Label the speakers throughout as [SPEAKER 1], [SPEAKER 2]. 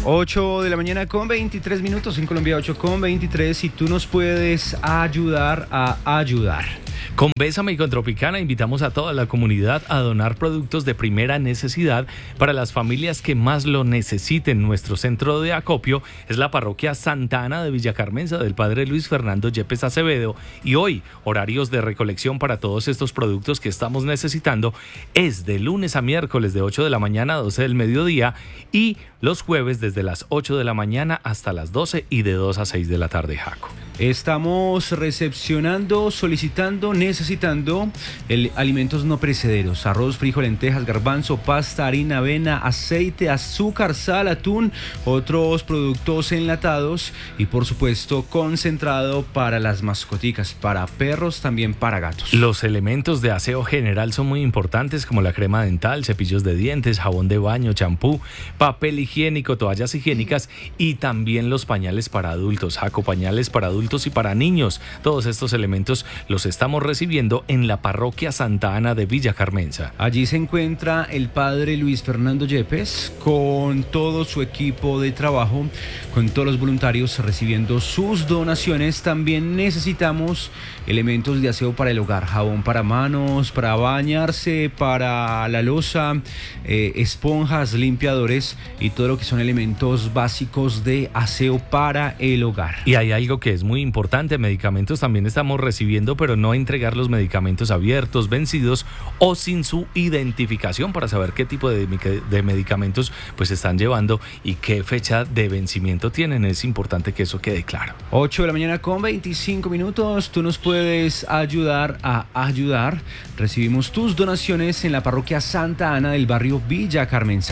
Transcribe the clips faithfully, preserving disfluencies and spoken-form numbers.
[SPEAKER 1] ocho de la mañana con veintitrés minutos en Colombia, ocho con veintitrés, y tú nos puedes ayudar a ayudar.
[SPEAKER 2] Con Bésame y con Tropicana invitamos a toda la comunidad a donar productos de primera necesidad para las familias que más lo necesiten. Nuestro centro de acopio es la parroquia Santa Ana de Villa Carmenza del padre Luis Fernando Yepes Acevedo, y hoy horarios de recolección para todos estos productos que estamos necesitando es de lunes a miércoles de ocho de la mañana a doce del mediodía, y los jueves desde las ocho de la mañana hasta las doce y de dos a seis de la tarde, Jaco.
[SPEAKER 1] Estamos recepcionando, solicitando, necesitando el, alimentos no perecederos: arroz, frijol, lentejas, garbanzo, pasta, harina, avena, aceite, azúcar, sal, atún, otros productos enlatados y por supuesto concentrado para las mascoticas, para perros, también para gatos.
[SPEAKER 2] Los elementos de aseo general son muy importantes, como la crema dental, cepillos de dientes, jabón de baño, champú, papel higiénico, toallas higiénicas y también los pañales para adultos, Jaco, pañales para adultos y para niños. Todos estos elementos los estamos recibiendo en la parroquia Santa Ana de Villa Carmenza.
[SPEAKER 1] Allí se encuentra el padre Luis Fernando Yepes con todo su equipo de trabajo, con todos los voluntarios recibiendo sus donaciones. También necesitamos elementos de aseo para el hogar: jabón para manos, para bañarse, para la loza, eh, esponjas, limpiadores y todo lo que son elementos básicos de aseo para el hogar.
[SPEAKER 2] Y hay algo que es muy importante: medicamentos también estamos recibiendo, pero no entregar los medicamentos abiertos, vencidos o sin su identificación, para saber qué tipo de, de medicamentos pues están llevando y qué fecha de vencimiento tienen. Es importante que eso quede claro.
[SPEAKER 1] ocho de la mañana con veinticinco minutos. Tú nos puedes ayudar a ayudar. Recibimos tus donaciones en la parroquia Santa Ana del barrio Villa Carmenza.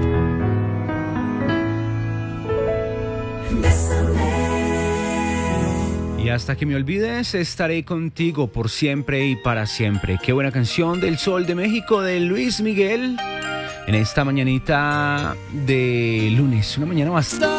[SPEAKER 1] Y hasta que me olvides, estaré contigo por siempre y para siempre. Qué buena canción del Sol de México de Luis Miguel en esta mañanita de lunes, una mañana bastante